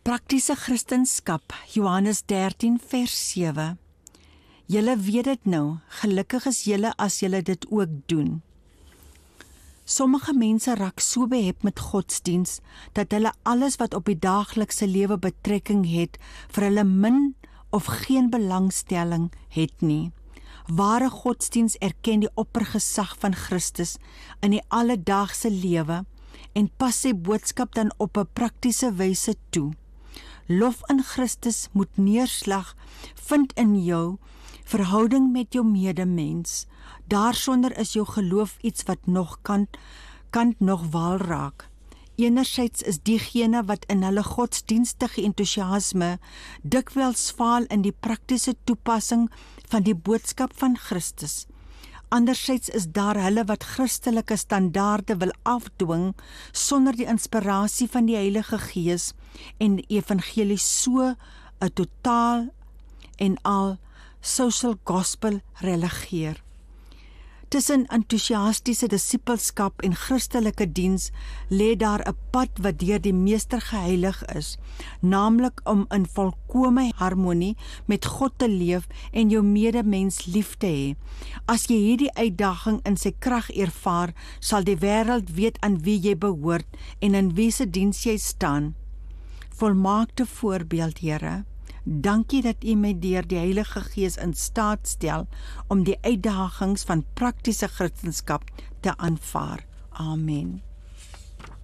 Praktiese Christenskap, Johannes 13 vers 7. Julle weet dit nou, gelukkig is julle as julle dit ook doen. Sommige mense raak so behep met godsdiens, dat hulle alles wat op die daaglikse lewe betrekking het, vir hulle min of geen belangstelling het nie. Ware godsdiens erken die oppergesag van Christus in die alledaagse lewe en pas sy boodskap dan op 'n praktiese wyse toe. Lof in Christus moet neerslag vind in jou verhouding met jou medemens. Daarsonder is jou geloof iets wat nog kan nog waal raak. Enerzijds is diegene wat in hulle godsdienstige entoesiasme dikwels faal in die praktiese toepassing van die boodskap van Christus. Anderzijds is daar hulle wat Christelike standaarde wil afdwing sonder die inspirasie van die Heilige Gees en die evangelie so 'n totaal en al social gospel religeer. Tussen entoesiastiese disippelskap en Christelike diens lê daar 'n pad wat deur die Meester geheilig is, naamlik om in volkome harmonie met God te leef en jou medemens lief te hê. As jy hierdie uitdaging in sy krag ervaar, sal die wêreld weet aan wie jy behoort en in wie se diens jy staan. Volmaakte voorbeeld, Here. Dankie dat U my deur die Heilige Gees in staat stel om die uitdagings van praktiese Christenskap te aanvaar. Amen.